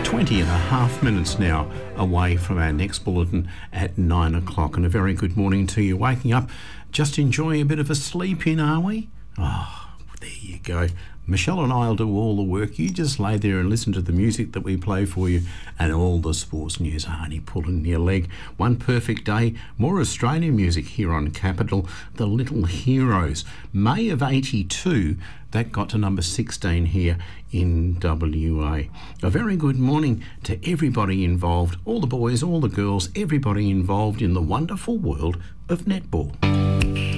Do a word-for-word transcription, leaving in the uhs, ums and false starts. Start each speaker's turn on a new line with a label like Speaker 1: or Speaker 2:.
Speaker 1: twenty and a half minutes now away from our next bulletin at nine o'clock. And a very good morning to you. Waking up, just enjoying a bit of a sleep in, are we? Oh, there you go. Michelle and I will do all the work. You just lay there and listen to the music that we play for you and all the sports news. Arnie pulling your leg. One perfect day. More Australian music here on Capital. The Little Heroes. May of eighty-two. That got to number sixteen here in W A. A very good morning to everybody involved. All the boys, all the girls, everybody involved in the wonderful world of netball.